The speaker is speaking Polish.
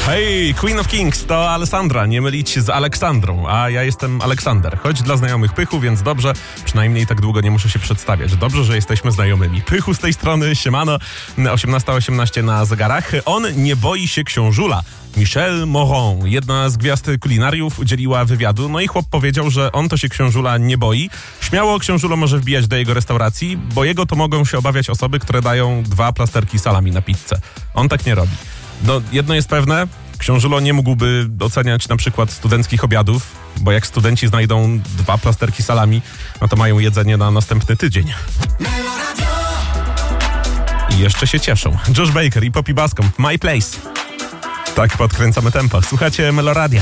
Hej, Queen of Kings to Alessandra, nie mylić z Aleksandrą, a ja jestem Aleksander. Choć dla znajomych Pychu, więc dobrze, przynajmniej tak długo nie muszę się przedstawiać. Dobrze, że jesteśmy znajomymi. Pychu z tej strony, siemano, 18:18 na zegarach. On nie boi się książula. Michel Moron, jedna z gwiazd kulinariów, udzieliła wywiadu, no i chłop powiedział, że on to się książula nie boi. Śmiało książulo może wbijać do jego restauracji, bo jego to mogą się obawiać osoby, które dają 2 plasterki salami na pizzę. On tak nie robi. No, jedno jest pewne, książulo nie mógłby oceniać na przykład studenckich obiadów, bo jak studenci znajdą 2 plasterki salami, no to mają jedzenie na następny tydzień. I jeszcze się cieszą. Josh Baker i Poppy Bascomb, My Place. Tak podkręcamy tempo. Słuchacie Meloradia.